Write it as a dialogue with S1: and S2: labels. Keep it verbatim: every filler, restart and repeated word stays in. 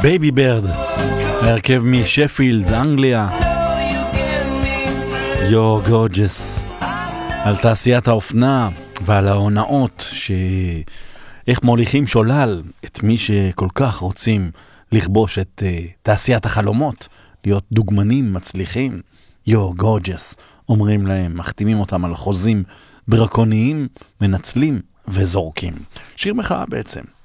S1: בייבי ברד, ההרכב משפילד, אנגליה. יו גורג'ס, על תעשיית האופנה ועל ההונאות, שאיך מוליכים שולל את מי שכל כך רוצים לכבוש את uh, תעשיית החלומות, להיות דוגמנים מצליחים. יו גורג'ס, אומרים להם, מחתימים אותם על חוזים דרקוניים, מנצלים וזורקים. שיר מחאה בעצם.